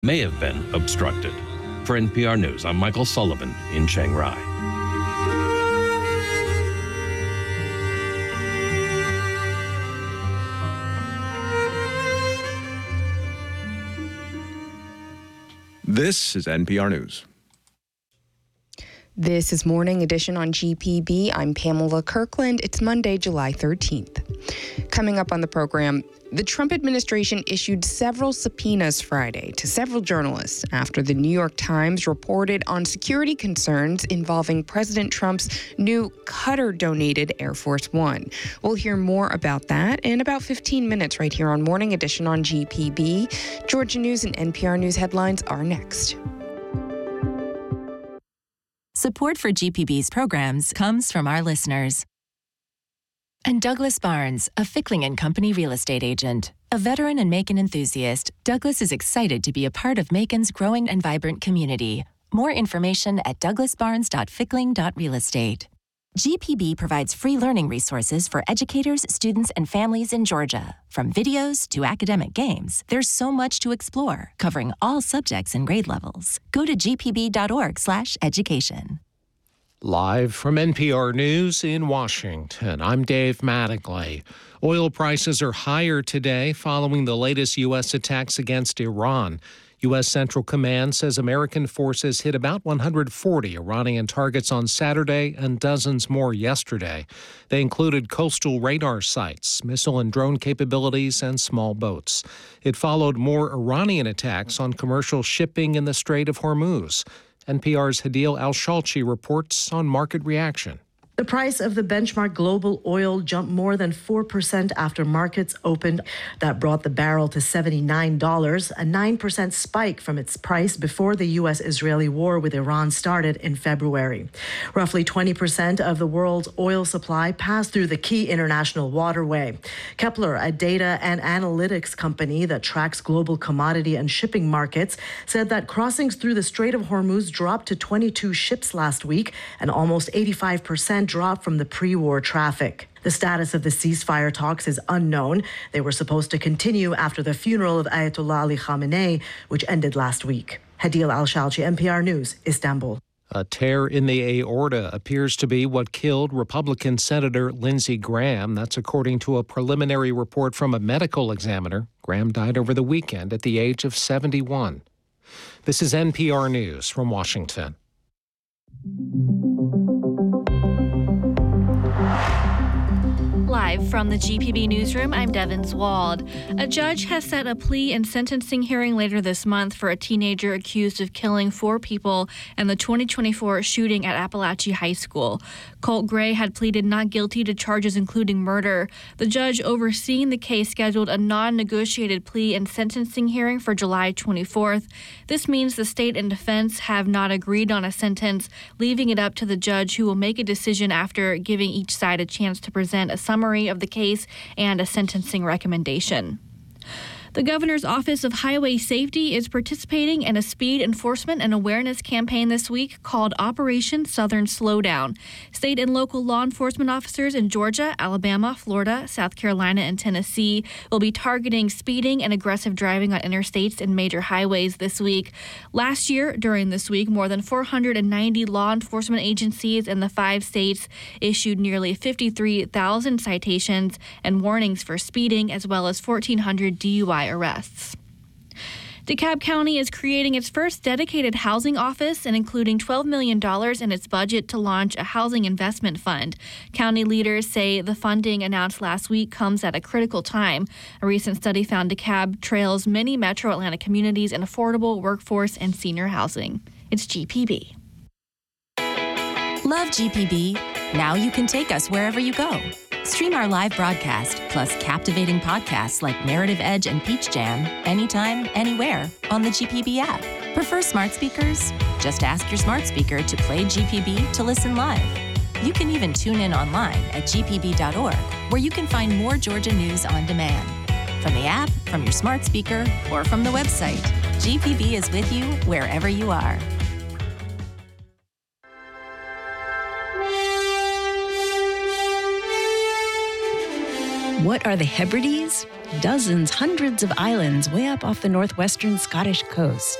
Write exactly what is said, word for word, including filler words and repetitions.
may have been obstructed. For N P R News, I'm Michael Sullivan in Chiang Rai. This is N P R News. This is Morning Edition on G P B. I'm Pamela Kirkland. It's Monday, July thirteenth. Coming up on the program, the Trump administration issued several subpoenas Friday to several journalists after the New York Times reported on security concerns involving President Trump's new Qatar-donated Air Force One. We'll hear more about that in about fifteen minutes right here on Morning Edition on G P B. Georgia News and N P R News headlines are next. Support for G P B's programs comes from our listeners. And Douglas Barnes, a Fickling and Company real estate agent. A veteran and Macon enthusiast, Douglas is excited to be a part of Macon's growing and vibrant community. More information at douglas barnes dot fickling dot real estate. G P B provides free learning resources for educators, students, and families in Georgia. From videos to academic games, there's so much to explore, covering all subjects and grade levels. Go to g p b dot org slash education. Live from N P R News in Washington, I'm Dave Mattingly. Oil prices are higher today following the latest U S attacks against Iran. U S Central Command says American forces hit about one hundred forty Iranian targets on Saturday and dozens more yesterday. They included coastal radar sites, missile and drone capabilities, and small boats. It followed more Iranian attacks on commercial shipping in the Strait of Hormuz. N P R's Hadil Al-Shalchi reports on market reaction. The price of the benchmark global oil jumped more than four percent after markets opened. That brought the barrel to seventy-nine dollars, a nine percent spike from its price before the U S Israeli war with Iran started in February. Roughly twenty percent of the world's oil supply passed through the key international waterway. Kepler, a data and analytics company that tracks global commodity and shipping markets, said that crossings through the Strait of Hormuz dropped to twenty-two ships last week, and almost eighty-five percent drop from the pre-war traffic. The status of the ceasefire talks is unknown. They were supposed to continue after the funeral of Ayatollah Ali Khamenei, which ended last week. Hadil Al-Shalchi, N P R News, Istanbul. A tear in the aorta appears to be what killed Republican Senator Lindsey Graham. That's according to a preliminary report from a medical examiner. Graham died over the weekend at the age of seventy-one. This is N P R News from Washington. Live from the G P B Newsroom, I'm Devin Zwald. A judge has set a plea and sentencing hearing later this month for a teenager accused of killing four people in the twenty twenty-four shooting at Appalachia High School. Colt Gray had pleaded not guilty to charges including murder. The judge overseeing the case scheduled a non-negotiated plea and sentencing hearing for July twenty-fourth. This means the state and defense have not agreed on a sentence, leaving it up to the judge, who will make a decision after giving each side a chance to present a summary of the case and a sentencing recommendation. The Governor's Office of Highway Safety is participating in a speed enforcement and awareness campaign this week called Operation Southern Slowdown. State and local law enforcement officers in Georgia, Alabama, Florida, South Carolina, and Tennessee will be targeting speeding and aggressive driving on interstates and major highways this week. Last year, during this week, more than four hundred ninety law enforcement agencies in the five states issued nearly fifty-three thousand citations and warnings for speeding, as well as fourteen hundred D U I arrests. DeKalb County is creating its first dedicated housing office and including twelve million dollars in its budget to launch a housing investment fund. County leaders say the funding announced last week comes at a critical time. A recent study found DeKalb trails many metro Atlanta communities in affordable workforce and senior housing. It's G P B. Love G P B? Now you can take us wherever you go. Stream our live broadcast, plus captivating podcasts like Narrative Edge and Peach Jam, anytime, anywhere, on the G P B app. Prefer smart speakers? Just ask your smart speaker to play G P B to listen live. You can even tune in online at g p b dot org, where you can find more Georgia news on demand. From the app, from your smart speaker, or from the website, G P B is with you wherever you are. What are the Hebrides? dozens, hundreds of islands way up off the northwestern Scottish coast.